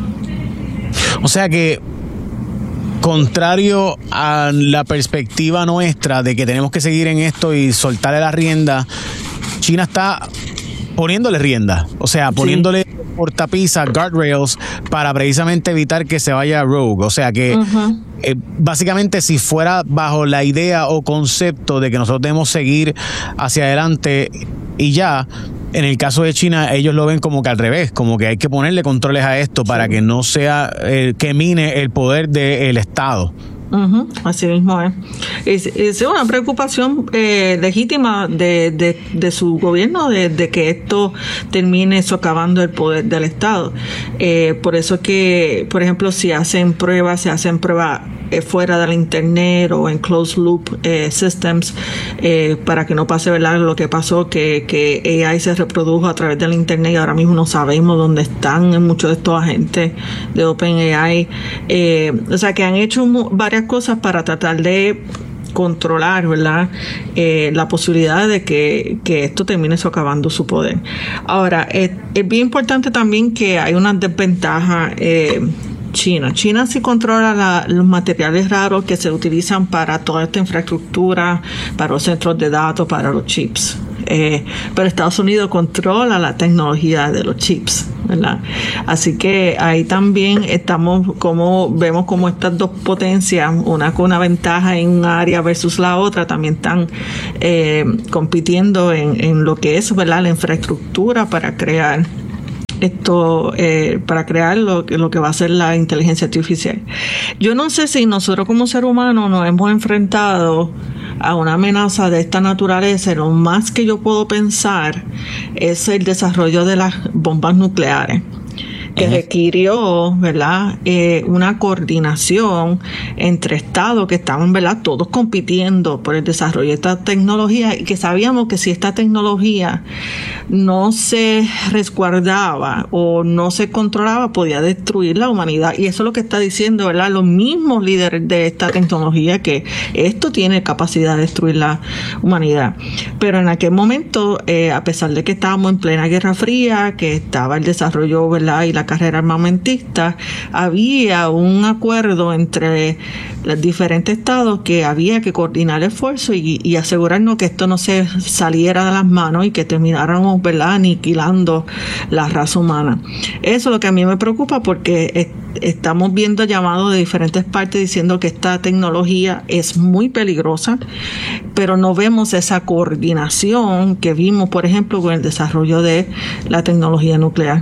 O sea que, contrario a la perspectiva nuestra de que tenemos que seguir en esto y soltarle la rienda, China está poniéndole rienda, o sea, poniéndole sí. portapisas, guardrails, para precisamente evitar que se vaya rogue. O sea que uh-huh. eh, básicamente si fuera bajo la idea o concepto de que nosotros debemos seguir hacia adelante y ya, en el caso de China ellos lo ven como que al revés, como que hay que ponerle controles a esto para sí. que no sea eh, que mine el poder del Estado. Uh-huh, así mismo es. Es, es una preocupación eh, legítima de, de, de su gobierno de, de que esto termine socavando el poder del Estado. Eh, por eso que, por ejemplo, si hacen pruebas, se hacen pruebas eh, fuera del Internet o en closed loop eh, systems, eh, para que no pase, ¿verdad?, lo que pasó, que, que A I se reprodujo a través del Internet y ahora mismo no sabemos dónde están muchos de estos agentes de OpenAI. Eh, o sea, que han hecho varias cosas para tratar de controlar, ¿verdad?, eh, la posibilidad de que, que esto termine socavando su poder. Ahora, es, es bien importante también que hay una desventaja eh, China. China sí controla la, los materiales raros que se utilizan para toda esta infraestructura, para los centros de datos, para los chips. Eh, pero Estados Unidos controla la tecnología de los chips, ¿verdad? Así que ahí también estamos, como vemos como estas dos potencias, una con una ventaja en un área versus la otra, también están eh, compitiendo en, en lo que es, ¿verdad?, la infraestructura para crear esto, eh, para crear lo, lo que va a ser la inteligencia artificial. Yo no sé si nosotros como ser humano nos hemos enfrentado a una amenaza de esta naturaleza. Lo más que yo puedo pensar es el desarrollo de las bombas nucleares, que requirió, ¿verdad?, eh, una coordinación entre estados que estaban, ¿verdad?, todos compitiendo por el desarrollo de esta tecnología, y que sabíamos que si esta tecnología no se resguardaba o no se controlaba, podía destruir la humanidad. Y eso es lo que está diciendo, ¿verdad?, los mismos líderes de esta tecnología, que esto tiene capacidad de destruir la humanidad. Pero en aquel momento, eh, a pesar de que estábamos en plena Guerra Fría, que estaba el desarrollo, ¿verdad?, y la carrera armamentista, había un acuerdo entre los diferentes estados que había que coordinar esfuerzos y, y asegurarnos que esto no se saliera de las manos y que termináramos, ¿verdad?, aniquilando la raza humana. Eso es lo que a mí me preocupa, porque es, estamos viendo llamados de diferentes partes diciendo que esta tecnología es muy peligrosa, pero no vemos esa coordinación que vimos, por ejemplo, con el desarrollo de la tecnología nuclear.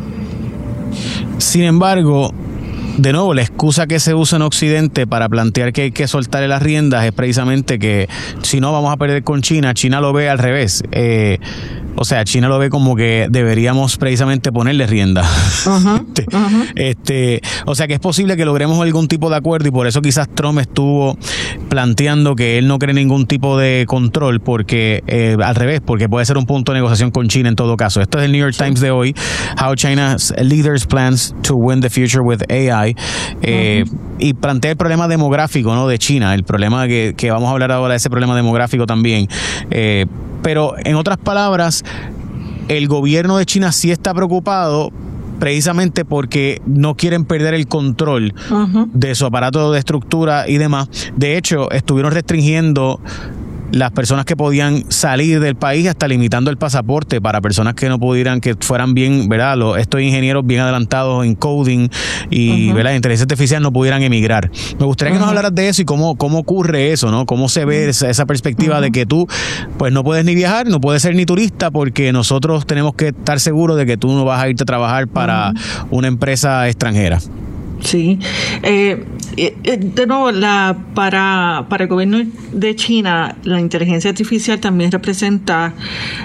Sin embargo, de nuevo, la excusa que se usa en Occidente para plantear que hay que soltarle las riendas es precisamente que si no vamos a perder con China. China lo ve al revés. Eh, o sea, China lo ve como que deberíamos precisamente ponerle rienda. Uh-huh, este, uh-huh. este, o sea que es posible que logremos algún tipo de acuerdo, y por eso quizás Trump estuvo planteando que él no cree ningún tipo de control, porque eh, al revés, porque puede ser un punto de negociación con China en todo caso. Esto es el New York Times de hoy. How China's leaders plans to win the future with A I. Eh, uh-huh. Y plantea el problema demográfico, ¿no?, de China, el problema que, que vamos a hablar ahora de ese problema demográfico también. Eh, pero en otras palabras, el gobierno de China sí está preocupado precisamente porque no quieren perder el control uh-huh. de su aparato de estructura y demás. De hecho, estuvieron restringiendo las personas que podían salir del país, hasta limitando el pasaporte para personas que no pudieran, que fueran bien, ¿verdad?, los, estos ingenieros bien adelantados en coding y, uh-huh. ¿verdad?, inteligencia artificial, no pudieran emigrar. Me gustaría uh-huh. que nos hablaras de eso y cómo, cómo ocurre eso, ¿no? Cómo se ve esa, esa perspectiva uh-huh. de que tú, pues, no puedes ni viajar, no puedes ser ni turista, porque nosotros tenemos que estar seguros de que tú no vas a irte a trabajar para uh-huh. una empresa extranjera. Sí, eh, de nuevo, la, para, para el gobierno de China, la inteligencia artificial también representa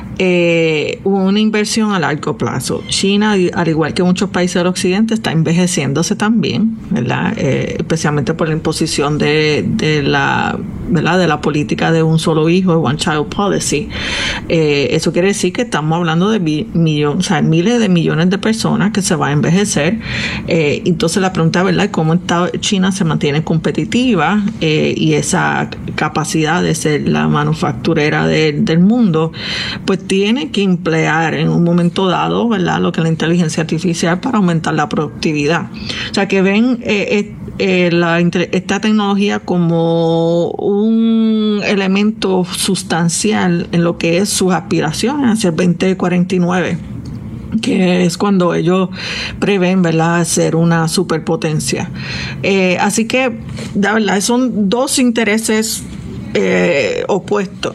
eh, una inversión a largo plazo. China, al igual que muchos países del occidente, está envejeciéndose también, ¿verdad? Eh, especialmente por la imposición de, de la, ¿verdad?, de la política de un solo hijo, One Child Policy. Eh, eso quiere decir que estamos hablando de millones, o sea, miles de millones de personas que se van a envejecer. Eh, entonces la pregunta, ¿verdad?, cómo está China se mantiene competitiva eh, y esa capacidad de ser la manufacturera de, del mundo, pues tiene que emplear en un momento dado, ¿verdad?, lo que es la inteligencia artificial para aumentar la productividad. O sea, que ven eh, eh, la, esta tecnología como un elemento sustancial en lo que es sus aspiraciones hacia el veinte cuarenta y nueve. Que es cuando ellos prevén, ¿verdad?, ser una superpotencia. Eh, así que, la verdad, son dos intereses eh, opuestos.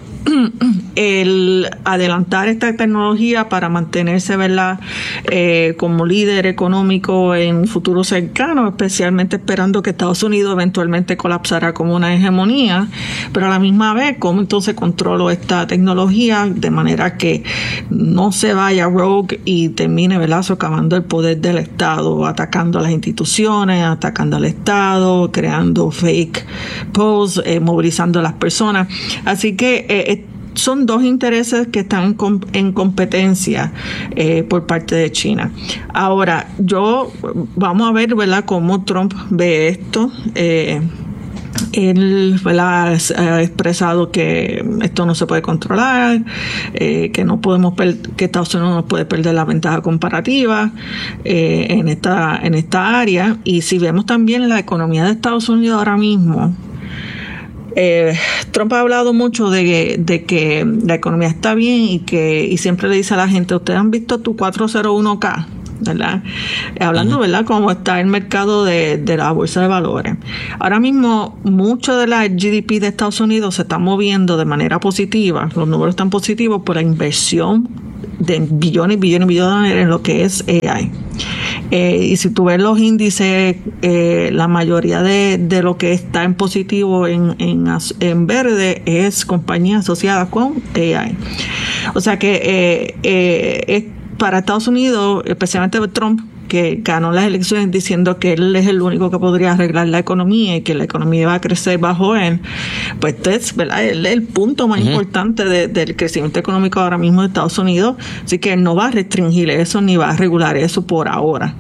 El adelantar esta tecnología para mantenerse, ¿verdad?, eh, como líder económico en un futuro cercano, especialmente esperando que Estados Unidos eventualmente colapsará como una hegemonía, pero a la misma vez, ¿cómo entonces controlo esta tecnología de manera que no se vaya rogue y termine, ¿verdad?, socavando el poder del Estado, atacando a las instituciones, atacando al Estado, creando fake posts, eh, movilizando a las personas? Así que eh, son dos intereses que están en competencia eh, por parte de China. Ahora, yo vamos a ver, ¿verdad?, cómo Trump ve esto. Eh, Él, ¿verdad?, ha expresado que esto no se puede controlar, eh, que no podemos per- que Estados Unidos no puede perder la ventaja comparativa eh, en esta en esta área. Y si vemos también la economía de Estados Unidos ahora mismo, Eh, Trump ha hablado mucho de, de que la economía está bien y que y siempre le dice a la gente, ustedes han visto tu cuatro cero uno K, ¿verdad? Hablando, uh-huh. ¿verdad?, cómo está el mercado de, de la bolsa de valores. Ahora mismo, mucho de la G D P de Estados Unidos se está moviendo de manera positiva, los números están positivos por la inversión de billones, billones, billones en lo que es A I. Eh, y si tú ves los índices, eh, la mayoría de, de lo que está en positivo en, en, en verde es compañías asociadas con A I. O sea que eh, eh, es para Estados Unidos, especialmente Trump, que ganó las elecciones diciendo que él es el único que podría arreglar la economía y que la economía va a crecer bajo él, pues este es, ¿verdad?, el, el punto más uh-huh. importante de, del crecimiento económico ahora mismo de Estados Unidos. Así que él no va a restringir eso ni va a regular eso por ahora.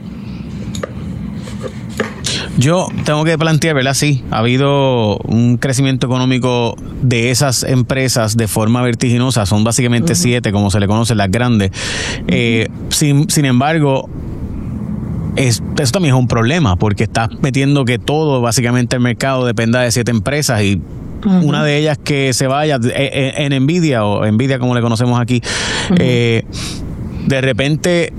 Yo tengo que plantear, ¿verdad? Sí, ha habido un crecimiento económico de esas empresas de forma vertiginosa. Son básicamente uh-huh. siete, como se le conoce, las grandes. Uh-huh. Eh, sin, sin embargo, Es, eso también es un problema, porque estás metiendo que todo, básicamente el mercado dependa de siete empresas y uh-huh. una de ellas que se vaya en, en Nvidia, o Nvidia como le conocemos aquí, uh-huh. eh, de repente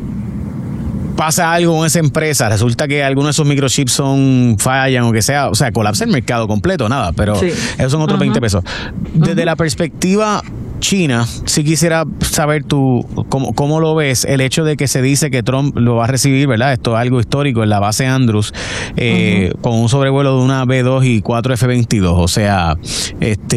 pasa algo con esa empresa, resulta que algunos de esos microchips son fallan o que sea, o sea, colapsa el mercado completo, nada, pero sí. esos son otros uh-huh. veinte pesos. Desde uh-huh. la perspectiva China, sí quisiera saber tú cómo, cómo lo ves, el hecho de que se dice que Trump lo va a recibir, ¿verdad? Esto es algo histórico en la base Andrews, eh, uh-huh. con un sobrevuelo de una B dos y cuatro F veintidós, o sea, este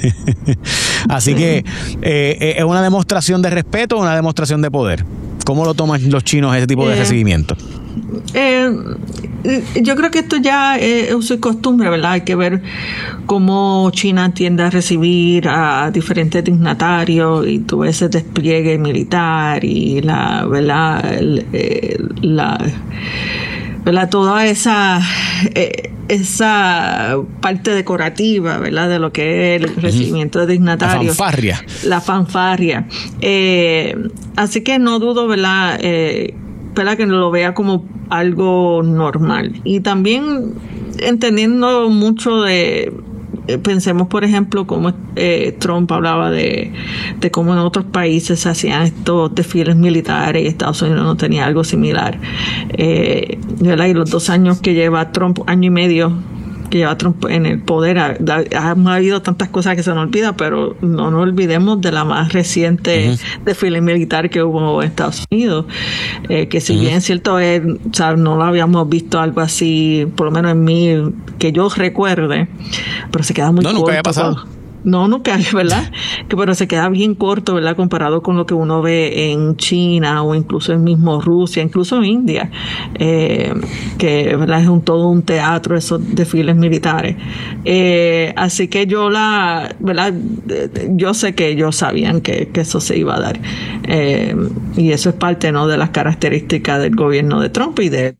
así que eh, es una demostración de respeto o una demostración de poder. ¿Cómo lo toman los chinos ese tipo de eh, recibimiento? Eh, yo creo que esto ya es uso y costumbre, ¿verdad? Hay que ver cómo China tiende a recibir a diferentes dignatarios y todo ese despliegue militar y la, ¿verdad? El, el, la, ¿verdad? Toda esa eh, esa parte decorativa, ¿verdad?, de lo que es el recibimiento de dignatarios. La fanfarria. La fanfarria. Eh, así que no dudo, ¿verdad?, eh, ¿verdad?, que lo vea como algo normal. Y también entendiendo mucho de, eh, pensemos por ejemplo cómo eh, Trump hablaba de, de cómo en otros países se hacían estos desfiles militares y Estados Unidos no tenía algo similar. Eh, ¿verdad? Y los dos años que lleva Trump, año y medio que lleva Trump en el poder, ha, ha, ha habido tantas cosas que se nos olvida, pero no nos olvidemos de la más reciente uh-huh. desfile militar que hubo en Estados Unidos, eh, que si uh-huh. bien es cierto, eh, o sea, no lo habíamos visto algo así, por lo menos en mí, que yo recuerde, pero se queda muy no, corto. Nunca había pasado. No, nunca, ¿verdad? Que pero se queda bien corto, ¿verdad? Comparado con lo que uno ve en China o incluso en mismo Rusia, incluso en India, eh, que, ¿verdad?, es un todo un teatro esos desfiles militares. Eh, así que yo la, ¿verdad?, yo sé que ellos sabían que, que eso se iba a dar. Eh, y eso es parte, ¿no?, de las características del gobierno de Trump y de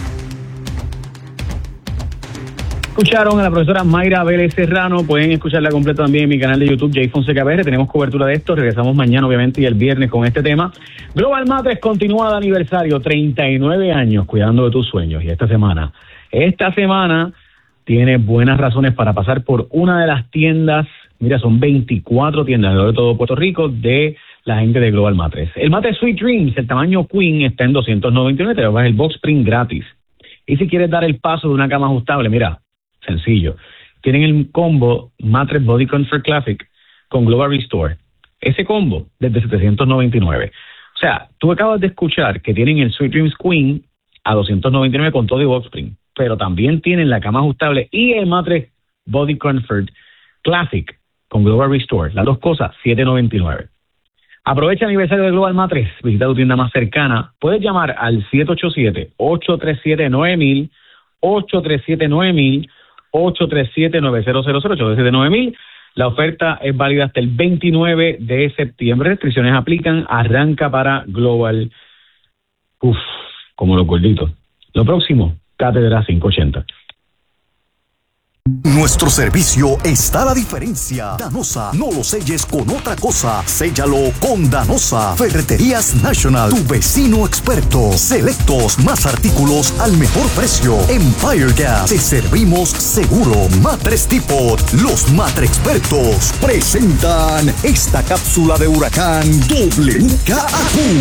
Escucharon a la profesora Mayra Vélez Serrano, pueden escucharla completa también en mi canal de YouTube, Jay Fonseca P R. Tenemos cobertura de esto, regresamos mañana obviamente y el viernes con este tema. Global Matres continúa de aniversario, treinta y nueve años cuidando de tus sueños, y esta semana, esta semana tiene buenas razones para pasar por una de las tiendas, mira, son veinticuatro tiendas alrededor de todo Puerto Rico de la gente de Global Matres. El Matre Sweet Dreams, el tamaño Queen, está en doscientos noventa y nueve, te vas el box spring gratis. Y si quieres dar el paso de una cama ajustable, mira, sencillo. Tienen el combo Mattress Body Comfort Classic con Global Restore. Ese combo desde setecientos noventa y nueve. O sea, tú acabas de escuchar que tienen el Sweet Dreams Queen a doscientos noventa y nueve con todo y box spring, pero también tienen la cama ajustable y el Mattress Body Comfort Classic con Global Restore. Las dos cosas, setecientos noventa y nueve. Aprovecha el aniversario de Global Matres. Visita tu tienda más cercana. Puedes llamar al siete ocho siete, ocho tres siete, nueve mil, ocho tres siete, nueve mil, ocho tres siete, nueve cero cero cero, ocho tres siete, nueve mil. La oferta es válida hasta el veintinueve de septiembre. Restricciones aplican. Arranca para Global. Uf, como los gorditos. Lo próximo, Cátedra quinientos ochenta. Nuestro servicio está la diferencia. Danosa, no lo selles con otra cosa. Séllalo con Danosa. Ferreterías National, tu vecino experto. Selectos, más artículos al mejor precio. Empire Gas, te servimos seguro. Matres Depot, los Matre Expertos presentan esta cápsula de huracán W K A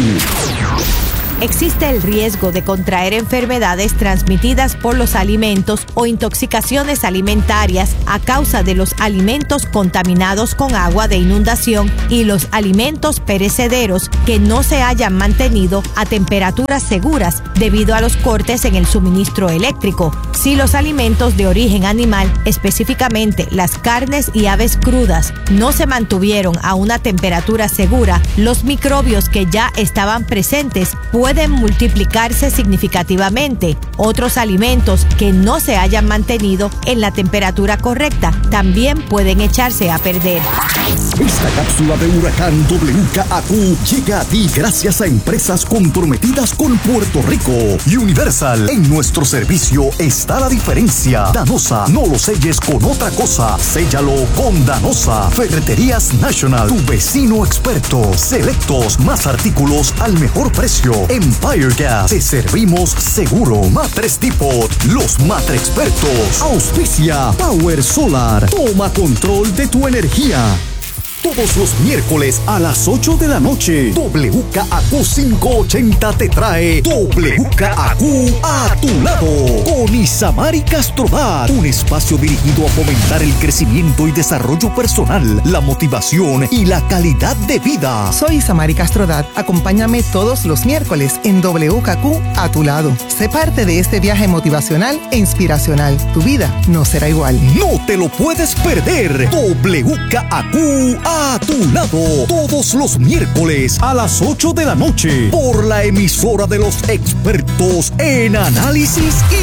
Q. Existe el riesgo de contraer enfermedades transmitidas por los alimentos o intoxicaciones alimentarias a causa de los alimentos contaminados con agua de inundación y los alimentos perecederos que no se hayan mantenido a temperaturas seguras debido a los cortes en el suministro eléctrico. Si los alimentos de origen animal, específicamente las carnes y aves crudas, no se mantuvieron a una temperatura segura, los microbios que ya estaban presentes pueden pueden multiplicarse significativamente. Otros alimentos que no se hayan mantenido en la temperatura correcta también pueden echarse a perder. Esta cápsula de huracán W K A Q llega a ti gracias a empresas comprometidas con Puerto Rico. Universal, en nuestro servicio está la diferencia. Danosa, no lo selles con otra cosa. Séllalo con Danosa. Ferreterías National, tu vecino experto. Selectos, más artículos al mejor precio. Empire Gas, te servimos seguro. Matres Depot, los Matre Expertos. Auspicia Power Solar. Toma control de tu energía. Todos los miércoles a las ocho de la noche, W K A Q quinientos ochenta te trae W K A Q a tu lado con Isamari Castrodat, un espacio dirigido a fomentar el crecimiento y desarrollo personal, la motivación y la calidad de vida. Soy Isamari Castrodat. Acompáñame todos los miércoles en W K A Q a tu lado. Sé parte de este viaje motivacional e inspiracional. Tu vida no será igual. No te lo puedes perder. W K A Q a tu lado, todos los miércoles a las ocho de la noche, por la emisora de los expertos en análisis y